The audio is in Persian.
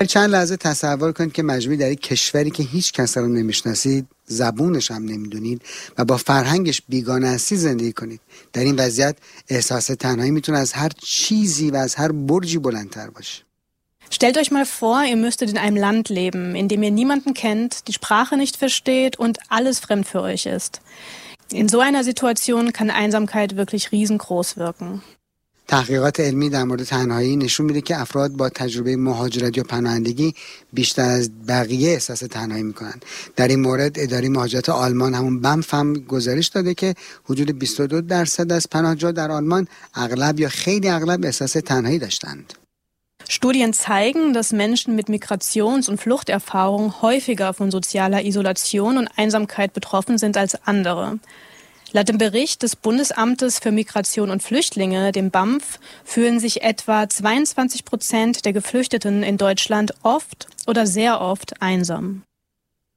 چند لحظه تصور کنید که مجبوری در یک کشوری که هیچ کس رو نمیشناسید، زبونش هم نمیدونید و با فرهنگش بیگانه هستی زندگی کنید. در این وضعیت احساس تنهایی میتونه از هر چیزی و از هر برجی بلندتر باشه. Stellt euch mal vor, ihr müsstet in einem Land leben, in dem ihr niemanden kennt, die Sprache nicht versteht und alles fremd für euch ist. In so einer Situation kann Einsamkeit wirklich riesengroß wirken. تحقیقات علمی در مورد تنهایی نشون میده که افراد با تجربه مهاجرت یا پناهندگی بیشتر از بقیه احساس تنهایی میکنن. در این مورد اداره مهاجرت آلمان همون BAMF هم گزارش داده که حدود 22% از پناهجوها در آلمان اغلب یا خیلی اغلب احساس تنهایی داشتند. Studien zeigen, dass Menschen mit Migrations- und Fluchterfahrung häufiger von sozialer Isolation und Einsamkeit betroffen sind als andere. Laut dem Bericht des Bundesamtes für Migration und Flüchtlinge, dem BAMF, fühlen sich etwa 22% der Geflüchteten in Deutschland oft oder sehr oft einsam.